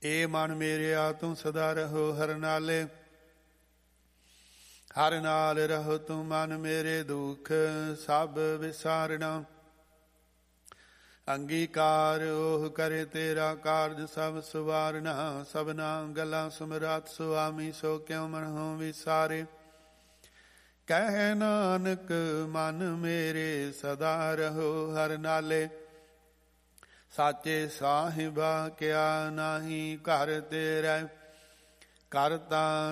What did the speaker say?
ਏ ਮਨ ਮੇਰਿਆ ਤੂੰ ਸਦਾ ਰਹੋ ਹਰ ਨਾਲੇ, ਹਰ ਨਾਲ ਰਹੋ ਤੂੰ ਮਨ ਮੇਰੇ ਦੁਖ ਸਭ ਵਿਸਾਰਣਾ। ਅੰਗੀਕਾਰ ਉਹ ਕਰੇ ਤੇਰਾ ਕਾਰਜ ਸਭ ਸਵਾਰਨਾ, ਸਭਨਾ ਗੱਲਾਂ ਸਮਰਾਤ ਸੁਆਮੀ ਸੋ ਕਿਉ ਮਨਹੁ ਵਿਸਾਰੇ। ਕਹਿ ਨਾਨਕ ਮਨ ਮੇਰੇ ਸਦਾ ਰਹੋ ਹਰ ਨਾਲੇ, ਸਾਚੇ ਸਾਹਿਬਾ ਕਿਆ ਨਾਹੀ ਘਰ ਤੇਰੇ। ਕਰਤਾ